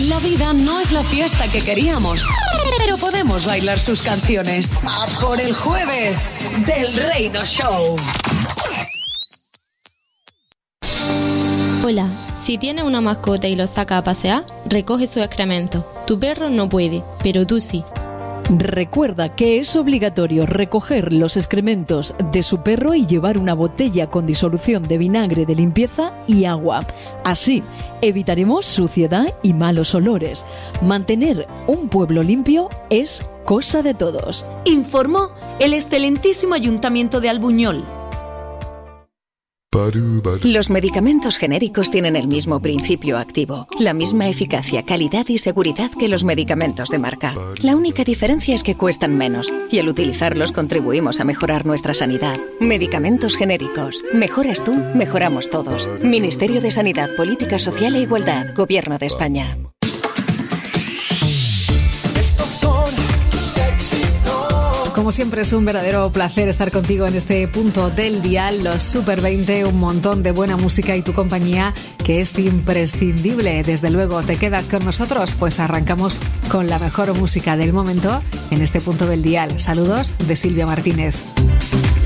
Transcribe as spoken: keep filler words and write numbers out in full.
La vida no es la fiesta que queríamos, pero podemos bailar sus canciones. A por el jueves del Reino Show. Hola, si tienes una mascota y lo saca a pasear, recoge su excremento. Tu perro no puede, pero tú sí. Recuerda que es obligatorio recoger los excrementos de su perro y llevar una botella con disolución de vinagre de limpieza y agua. Así evitaremos suciedad y malos olores. Mantener un pueblo limpio es cosa de todos. Informó el excelentísimo Ayuntamiento de Albuñol. Los medicamentos genéricos tienen el mismo principio activo, la misma eficacia, calidad y seguridad que los medicamentos de marca. La única diferencia es que cuestan menos y al utilizarlos contribuimos a mejorar nuestra sanidad. Medicamentos genéricos. Mejoras tú, mejoramos todos. Ministerio de Sanidad, Política Social e Igualdad, Gobierno de España. Como siempre es un verdadero placer estar contigo en este punto del dial, los Super veinte, un montón de buena música y tu compañía que es imprescindible. Desde luego, ¿te quedas con nosotros? Pues arrancamos con la mejor música del momento en este punto del dial. Saludos de Silvia Martínez.